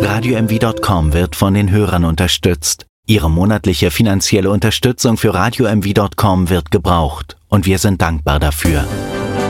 RadioMV.com wird von den Hörern unterstützt. Ihre monatliche finanzielle Unterstützung für RadioMV.com wird gebraucht und wir sind dankbar dafür.